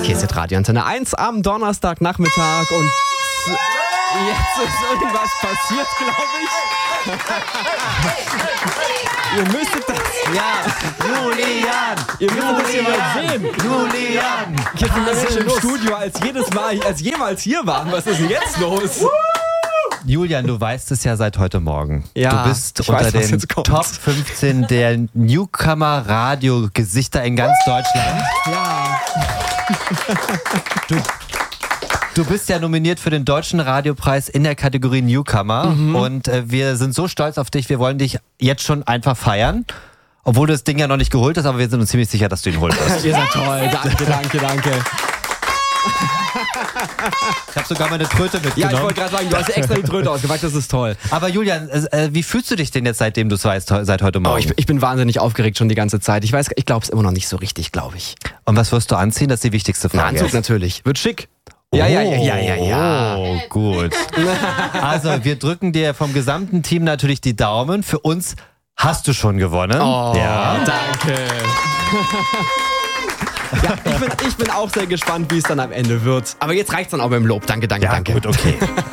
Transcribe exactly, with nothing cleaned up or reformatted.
Hier ist Radio Antenne eins am Donnerstagnachmittag und jetzt ist irgendwas passiert, glaube ich. Ihr müsstet das... Ja, Julian! Ihr müsstet das hier mal sehen. Julian! Hier sind mehr Menschen im Studio als jedes Mal, als jemals hier waren. Was ist denn jetzt los? Julian, du weißt es ja seit heute Morgen. Ja, du bist ich unter weiß, was den jetzt kommt. Top fünfzehn der Newcomer-Radio-Gesichter in ganz Deutschland. Ja. Du, du bist ja nominiert für den Deutschen Radiopreis in der Kategorie Newcomer. Mhm. Und äh, wir sind so stolz auf dich, wir wollen dich jetzt schon einfach feiern. Obwohl du das Ding ja noch nicht geholt hast, aber wir sind uns ziemlich sicher, dass du ihn holen wirst. Ihr seid toll. Danke, danke, danke. Ich habe sogar meine Tröte Ja, mitgenommen. ich wollte gerade sagen, du hast dir extra die Tröte ausgeweicht, das ist toll. Aber Julian, äh, wie fühlst du dich denn jetzt, seitdem du es weißt, he- seit heute Morgen? Oh, ich, ich bin wahnsinnig aufgeregt schon die ganze Zeit. Ich weiß, ich glaube es immer noch nicht so richtig, glaube ich. Und was wirst du anziehen? Das ist die wichtigste Ein Frage. Anzug natürlich. Wird schick. Ja, ja, ja, ja, ja, ja. Oh, gut. Also, wir drücken dir vom gesamten Team natürlich die Daumen. Für uns hast du schon gewonnen. Oh, ja. danke. Ja, ich bin, ich bin auch sehr gespannt, wie es dann am Ende wird. Aber jetzt reicht's dann auch beim Lob. Danke, danke, Ja, danke. gut, okay.